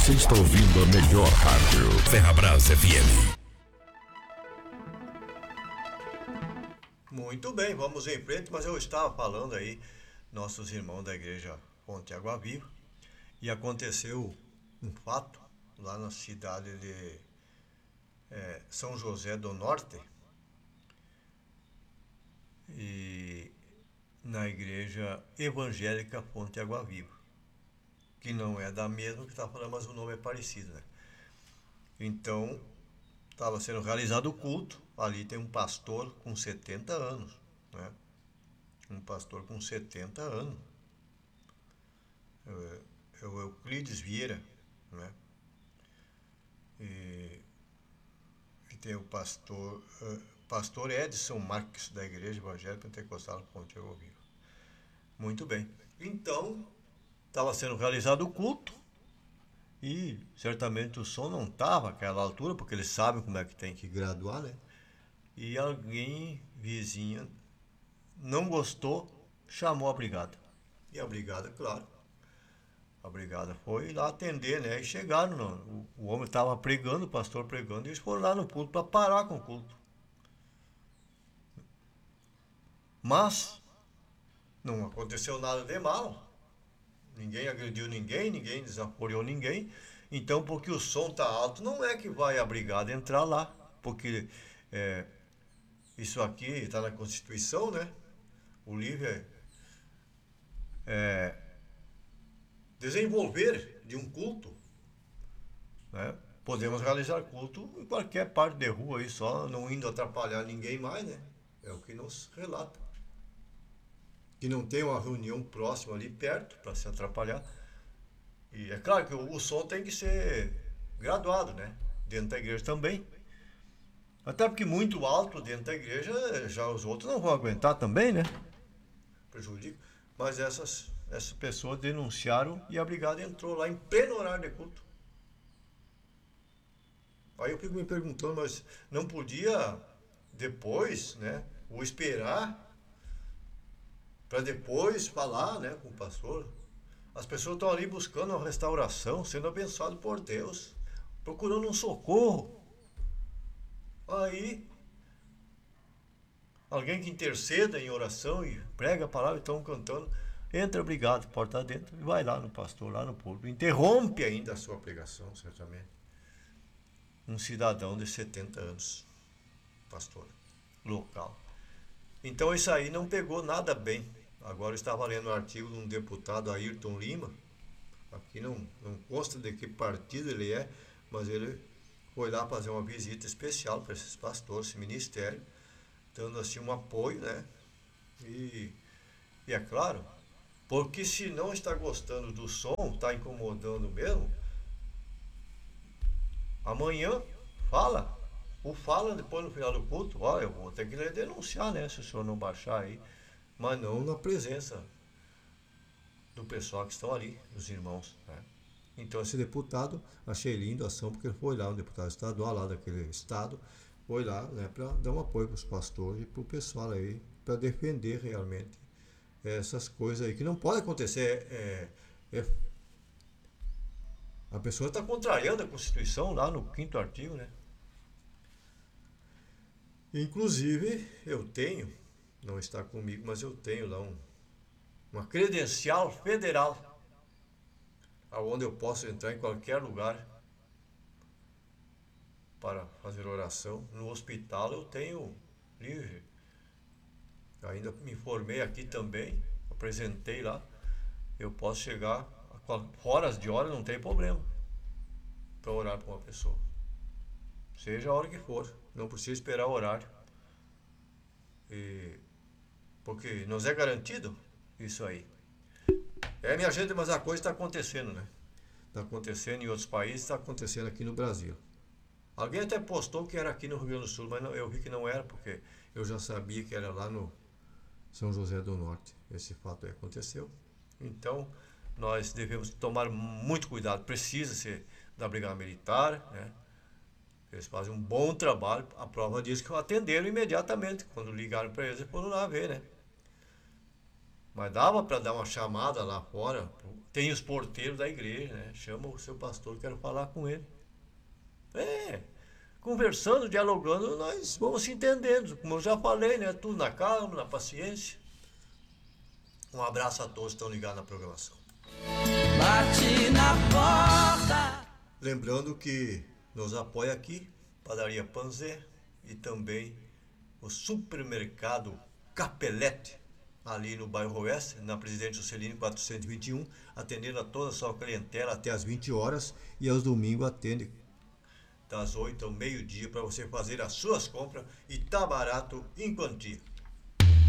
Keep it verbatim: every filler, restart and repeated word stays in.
Você está ouvindo a melhor rádio, Ferrabras F M. Muito bem, vamos em frente, mas eu estava falando aí, nossos irmãos da igreja Fonte Água Viva, e aconteceu um fato lá na cidade de é, São José do Norte, e na igreja evangélica Fonte Água Viva, que não é da mesma que está falando, mas o nome é parecido, né? Então, estava sendo realizado o culto, ali tem um pastor com setenta anos, né? Um pastor com setenta anos, é o Euclides Vieira, né? E, e tem o pastor, uh, pastor Edson Marques, da Igreja Evangélica Pentecostal Fonte Água Viva. Muito bem. Então, estava sendo realizado o culto e certamente o som não estava àquela altura, porque eles sabem como é que tem que graduar, né? E alguém, vizinha, não gostou, chamou a brigada. E a brigada, claro, a brigada foi lá atender, né? E chegaram, no, o, o homem estava pregando, o pastor pregando, e eles foram lá no culto para parar com o culto. Mas não aconteceu nada de mal. Ninguém agrediu ninguém, ninguém desapoiou ninguém. Então, porque o som está alto, não é que vai a brigada entrar lá. Porque é, isso aqui está na Constituição, né? O livre é, é desenvolver de um culto, né? Podemos realizar culto em qualquer parte de rua aí, só não indo atrapalhar ninguém mais, né? É o que nos relata. Que não tem uma reunião próxima ali perto para se atrapalhar. E é claro que o, o som tem que ser graduado, né? Dentro da igreja também. Até porque muito alto dentro da igreja, já os outros não vão aguentar também, né? Prejudica. Mas essas, essas pessoas denunciaram e a brigada entrou lá em pleno horário de culto. Aí eu fico me perguntando, mas não podia depois, né? Ou esperar para depois falar, né, com o pastor. As pessoas estão ali buscando uma restauração, sendo abençoado por Deus, procurando um socorro. Aí, alguém que interceda em oração e prega a palavra, estão cantando, entra obrigado, porta dentro, e vai lá no pastor, lá no púlpito, interrompe ainda a sua pregação, certamente. Um cidadão de setenta anos, pastor, local. Então isso aí não pegou nada bem. Agora eu estava lendo um artigo de um deputado, Ayrton Lima, aqui não, não consta de que partido ele é, mas ele foi lá fazer uma visita especial para esses pastores, esse ministério, dando assim um apoio, né? E, e é claro, porque se não está gostando do som, está incomodando mesmo, amanhã fala, ou fala depois no final do culto, olha, eu vou ter que lhe denunciar, né, se o senhor não baixar aí, mas não na presença do pessoal que estão ali, dos irmãos, né? Então esse deputado, achei lindo a ação, porque ele foi lá, um deputado estadual lá daquele estado, foi lá, né, para dar um apoio para os pastores e para o pessoal aí, para defender realmente essas coisas aí, que não pode acontecer. É, é, a pessoa está contrariando a Constituição lá no quinto artigo, né? Inclusive, eu tenho, não está comigo, mas eu tenho lá um, uma credencial federal, aonde eu posso entrar em qualquer lugar para fazer oração. No hospital eu tenho livre. Ainda me informei aqui também, apresentei lá. Eu posso chegar a horas de hora, não tem problema, para orar para uma pessoa. Seja a hora que for, não precisa esperar o horário. E, porque nos é garantido isso aí. É, minha gente, mas a coisa está acontecendo, né? Está acontecendo em outros países, está acontecendo aqui no Brasil. Alguém até postou que era aqui no Rio Grande do Sul, mas não, eu vi que não era, porque eu já sabia que era lá no São José do Norte. Esse fato aí aconteceu. Então, nós devemos tomar muito cuidado. Precisa ser da Brigada Militar, né? Eles fazem um bom trabalho. A prova diz que atenderam imediatamente. Quando ligaram para eles, eles foram lá ver, né? Mas dava para dar uma chamada lá fora. Tem os porteiros da igreja, né? Chama o seu pastor, quero falar com ele. É, conversando, dialogando, nós vamos se entendendo. Como eu já falei, né? Tudo na calma, na paciência. Um abraço a todos que estão ligados na programação. Bate na porta. Lembrando que nos apoia aqui, Padaria Panzé e também o supermercado Capelete, ali no bairro Oeste, na Presidente Juscelino quatrocentos e vinte e um, atendendo a toda a sua clientela até as vinte horas e aos domingos atende das oito ao meio-dia para você fazer as suas compras e tá barato em quantia.